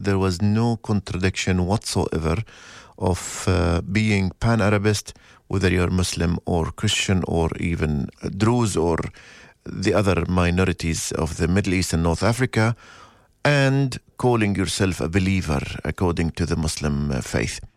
there was no contradiction whatsoever of being Pan-Arabist, whether you're Muslim or Christian or even Druze or the other minorities of the Middle East and North Africa, and calling yourself a believer according to the Muslim faith.